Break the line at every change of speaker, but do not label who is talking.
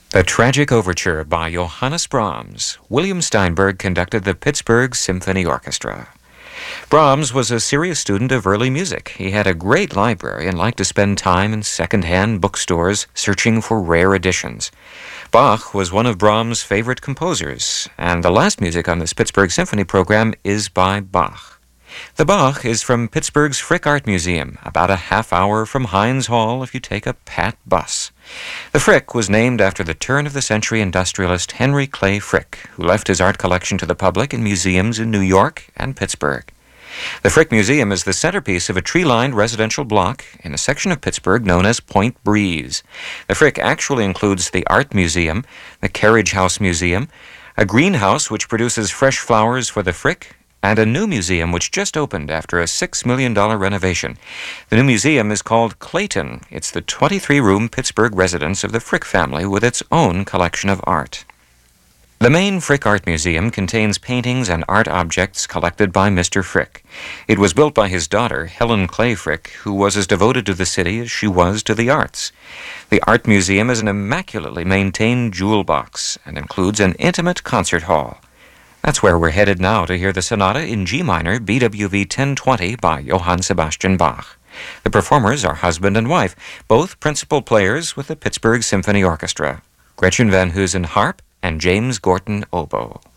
The Tragic Overture by Johannes Brahms. William Steinberg conducted the Pittsburgh Symphony Orchestra. Brahms was a serious student of early music. He had a great library and liked to spend time in second-hand bookstores searching for rare editions. Bach was one of Brahms' favorite composers, and the last music on this Pittsburgh Symphony program is by Bach. The Bach is from Pittsburgh's Frick Art Museum, about a half hour from Heinz Hall if you take a Pat bus. The Frick was named after the turn-of-the-century industrialist Henry Clay Frick, who left his art collection to the public in museums in New York and Pittsburgh. The Frick Museum is the centerpiece of a tree-lined residential block in a section of Pittsburgh known as Point Breeze. The Frick actually includes the Art Museum, the Carriage House Museum, a greenhouse which produces fresh flowers for the Frick, and a new museum which just opened after a $6 million renovation. The new museum is called Clayton. It's the 23-room Pittsburgh residence of the Frick family with its own collection of art. The main Frick Art Museum contains paintings and art objects collected by Mr. Frick. It was built by his daughter, Helen Clay Frick, who was as devoted to the city as she was to the arts. The Art Museum is an immaculately maintained jewel box and includes an intimate concert hall. That's where we're headed now to hear the sonata in G minor, BWV 1020 by Johann Sebastian Bach. The performers are husband and wife, both principal players with the Pittsburgh Symphony Orchestra, Gretchen Van Heusen harp and James Gorton oboe.